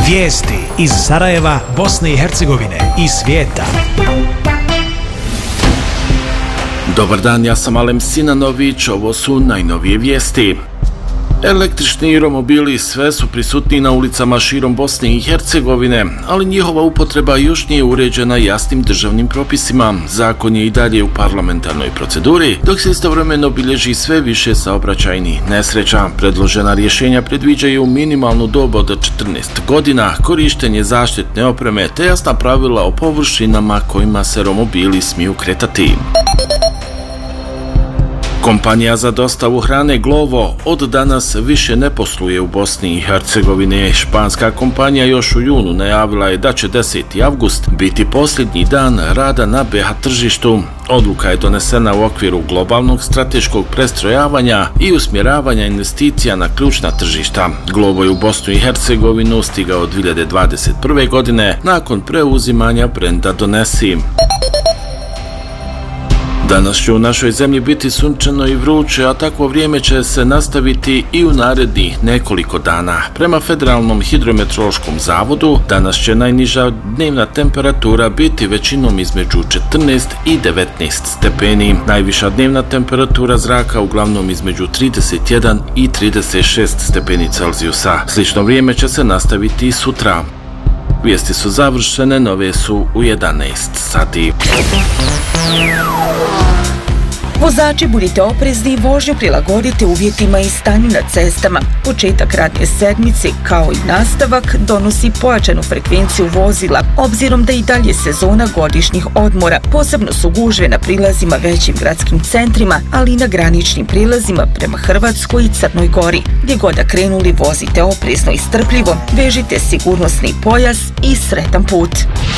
Vijesti iz Sarajeva, Bosne i Hercegovine i svijeta. Dobar dan, ja sam Alem Sinanović, ovo su najnovije vijesti. Električni romobili sve su prisutni na ulicama širom Bosne i Hercegovine, ali njihova upotreba još nije uređena jasnim državnim propisima. Zakon je i dalje u parlamentarnoj proceduri, dok se istovremeno bilježi sve više saobraćajnih nesreća. Predložena rješenja predviđaju minimalnu dob od 14 godina, korištenje zaštitne opreme te jasna pravila o površinama kojima se romobili smiju kretati. Kompanija za dostavu hrane Glovo od danas više ne posluje u Bosni i Hercegovini. Španska kompanija još u junu najavila je da će 10. avgust biti posljednji dan rada na BiH tržištu. Odluka je donesena u okviru globalnog strateškog prestrojavanja i usmjeravanja investicija na ključna tržišta. Glovo je u Bosnu i Hercegovinu stigao 2021. godine nakon preuzimanja brenda Donesi. Danas će u našoj zemlji biti sunčano i vruće, a takvo vrijeme će se nastaviti i u narednih nekoliko dana. Prema Federalnom hidrometeorološkom zavodu, danas će najniža dnevna temperatura biti većinom između 14 i 19 stepeni. Najviša dnevna temperatura zraka uglavnom između 31 i 36 stepeni Celzijusa. Slično vrijeme će se nastaviti i sutra. Vijesti su završene, nove su u 11 sati. Vozači, budite oprezni i vožnju prilagodite uvjetima i stanju na cestama. Početak radne sedmice, kao i nastavak, donosi pojačanu frekvenciju vozila, obzirom da i dalje sezona godišnjih odmora. Posebno su gužve na prilazima većim gradskim centrima, ali i na graničnim prilazima prema Hrvatskoj i Crnoj Gori. Gdje god da krenuli, vozite oprezno i strpljivo, vežite sigurnosni pojas i sretan put.